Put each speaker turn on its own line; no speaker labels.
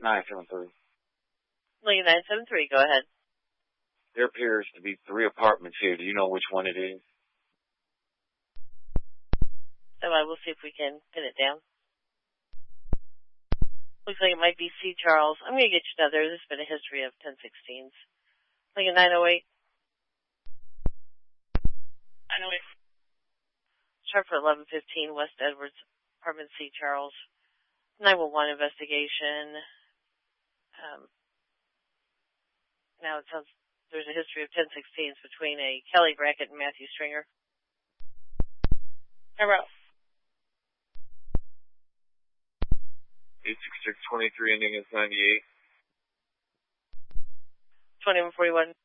973.
Lincoln 973, go ahead.
There appears to be 3 apartments here. Do you know which one it is?
So I will see if we can pin it down. Looks like it might be C. Charles. I'm going to get you another. There's been a history of 1016s. Lincoln 908. 908. Sharp for 1115 West Edwards, apartment C. Charles. 911 investigation. Now it sounds there's a history of 1016s between a Kelly Brackett and Matthew Stringer. Hello.
86623 ending in 98.
2141.